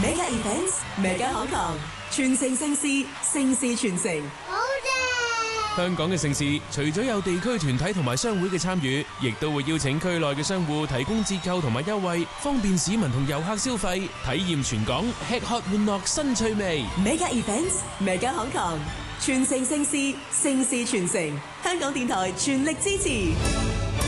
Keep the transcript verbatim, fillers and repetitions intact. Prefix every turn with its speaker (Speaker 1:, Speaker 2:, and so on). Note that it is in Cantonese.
Speaker 1: Mega Events Mega Hong Kong，傳承盛事，盛事傳承。
Speaker 2: 好正！
Speaker 3: 香港嘅盛事，除咗有地區團體同埋商會嘅參與，亦都會邀請區內嘅商戶提供折扣同埋優惠，方便市民同遊客消費，體驗全港吃喝玩樂新趣味。
Speaker 1: Mega Events Mega Hong Kong，傳承盛事，盛事傳承。香港電台全力支持。